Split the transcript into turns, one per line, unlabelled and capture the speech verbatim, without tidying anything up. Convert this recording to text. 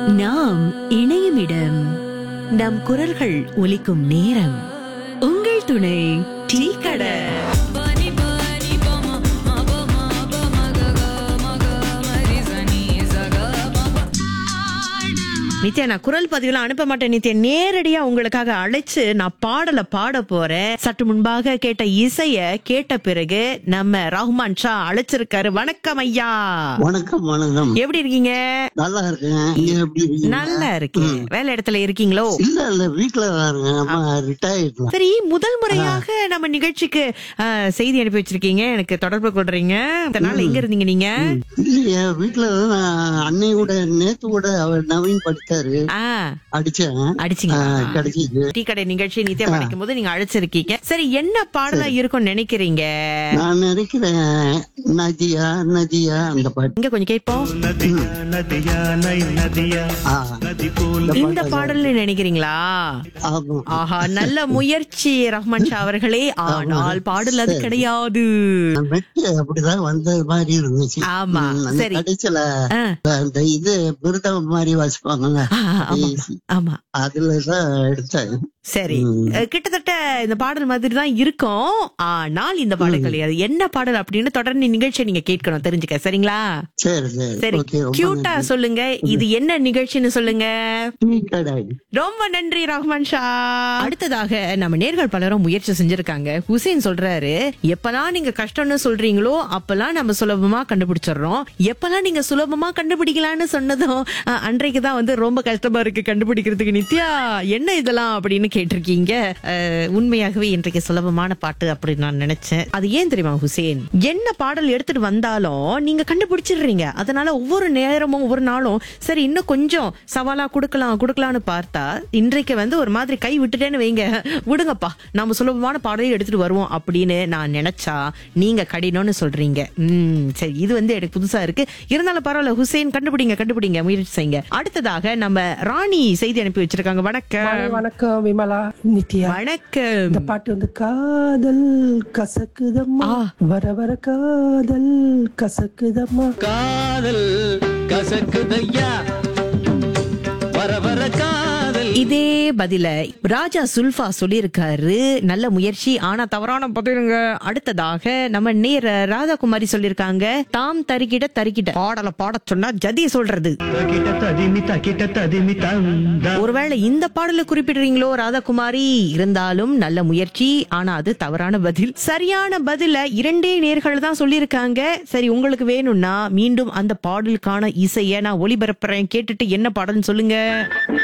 நாம் இணையும் இடம், நம் குரல்கள் ஒலிக்கும் நேரம். உங்கள் துணை டீ கடை. நித்யா, நான் குரல் பதிவுலாம் அனுப்ப மாட்டேன் நித்யா. நேரடியா உங்களுக்காக அழைச்சு நான் பாடலை பாட போறேன். சற்று முன்பாக கேட்ட இசைய கேட்ட பிறகு நம்ம ரஹ்மான் ஷா அழைச்சிருக்காரு. வணக்கம் ஐயா.
வணக்கம். வணக்கம்.
எப்படி இருக்கீங்க?
நல்லா இருக்கேன். நீங்க எப்படி இருக்கீங்க?
நல்லா இருக்கேன். வேலை இடத்துல இருக்கீங்களோ?
இல்ல இல்ல, வீட்டுல தான் இருக்கேன். ரிட்டையர்ட்.
சரி, முதல் முறையாக நம்ம நிகழ்ச்சிக்கு அஹ், செய்தி அனுப்பி வச்சிருக்கீங்க. எனக்கு தொடர்பு கொள்றீங்க. அதனால எங்க இருந்தீங்க நீங்க?
இல்லையா, வீட்டுல தான். அன்னை கூட நேத்து கூட அவர் நவீன் படித்தாரு.
ஆ,
அடிச்சேன்.
அடிச்சீங்க.
கிடைச்சிது.
டீ கடை நிகழ்ச்சி நித்யா படிக்கும் போது நீங்க அழைச்சிருக்கீங்க. சரி, என்ன பாடலா இருக்கும்னு நினைக்கிறீங்க?
நான் நினைக்கிறேன் நதியா நதியா அந்த பாட்டு.
இங்க கொஞ்சம் கேட்போம்.
ஆ,
இந்த பாடல் நினைக்கிறீங்களா?
ஆமா.
ஆஹா, நல்ல முயற்சி ரஹ்மான் ஷா அவர்களே. ஆனால் பாடல் அது கிடையாது.
வெட்டு அப்படிதான் வந்த மாதிரி இருந்துச்சு.
ஆமா,
ம், அந்த
சரி.
கடைசியில
ஆ,
அந்த இது மிருதம் மாதிரி வாசிப்பாங்கல்ல,
ஆ, ஆமா, ஆமா.
அதுலதான் எடுத்தேன்.
சரி, அஹ், கிட்டத்தட்ட இந்த பாடல் மாதிரி தான் இருக்கும். ஆனால் இந்த பாடல் கிடையாது. என்ன பாடல் அப்படின்னு தொடர்ந்து நிகழ்ச்சியை நீங்க கேட்கணும், தெரிஞ்சுக்க. சரிங்களா?
சரி சரி.
சரி,
ஓகே, ரொம்ப
கியூட்டா
நன்றி.
சொல்லுங்க. இது என்ன நிகழ்ச்சின்னு சொல்லுங்க.
டீ கடை.
ரொம்ப நன்றி ரஹ்மான் ஷா. அடுத்ததாக நம்ம நேர்கள் பலரும் முயற்சி செஞ்சிருக்காங்க. ஹுசேன் சொல்றாரு, எப்பெல்லாம் நீங்க கஷ்டம்னு சொல்றீங்களோ அப்பெல்லாம் நம்ம சுலபமா கண்டுபிடிச்சிடுறோம். எப்பெல்லாம் நீங்க சுலபமா கண்டுபிடிக்கலான்னு சொன்னதும் அஹ், அன்றைக்குதான் வந்து ரொம்ப கஷ்டமா இருக்கு கண்டுபிடிக்கிறதுக்கு. நித்யா, என்ன இதெல்லாம் அப்படின்னு கேட்டிருக்கீங்க. அஹ், உண்மையாகவே இன்றைக்கு சுலபமான பாட்டு அப்படின்னு நான் நினைச்சேன். அது ஏன் தெரியுமா ஹுசேன்? என்ன பாடல் எடுத்துட்டு வந்தாலும் நீங்க கண்டுபிடிச்சிடுறீங்க. அதனால ஒவ்வொரு நேரமும் ஒவ்வொரு நாளும் சரி இன்னும் கொஞ்சம் சவாலா கொடுக்கலாம் கொடுக்கலாம்னு பார்த்தா இன்றைக்கு வந்து ஒரு மாதிரி கை விட்டுட்டேன்னு வைங்க, விடுங்கப்பா நம்ம சுலபமான பாடலை எடுத்துட்டு வருவோம் அப்படின்னு நான் நினைச்சா நீங்க கடினம்னு சொல்றீங்க. உம் சரி, இது வந்து எனக்கு புதுசா இருக்கு. இருந்தாலும் பரவாயில்ல ஹுசேன், கண்டுபிடிங்க கண்டுபிடிங்க, முயற்சி செய்யுங்க. அடுத்ததாக நம்ம ராணி செய்தி அனுப்பி வச்சிருக்காங்க. வணக்கம்.
வணக்கம் விமலா, நித்யா.
வணக்கம்.
இந்த பாட்டு வந்து காதல் கசக்குதம்மா, வர வர காதல் கசக்குதம்மா,
காதல் கசக்குதையா, வர வர காதல்.
இதே பதில ராஜா சுல்ஃபா சொல்லியிருக்காரு. நல்ல முயற்சி, ஆனா தவறான பதிலுங்க. அடுத்ததாக நம்ம நேர ராதாகுமாரி சொல்லிருக்காங்க, தாம் தருகிட தருகிட பாடல பாட சொன்னா ஜதி சொல்றது. ஒருவேளை இந்த பாடல குறிப்பிடுறீங்களோ ராதாகுமாரி? இருந்தாலும் நல்ல முயற்சி, ஆனா அது தவறான பதில். சரியான பதில இரண்டே நேர்கள் தான் சொல்லியிருக்காங்க. சரி, உங்களுக்கு வேணும்னா மீண்டும் அந்த பாடலுக்கான இசைய நான் ஒளிபரப்புறேன். கேட்டுட்டு என்ன பாடல்னு சொல்லுங்க.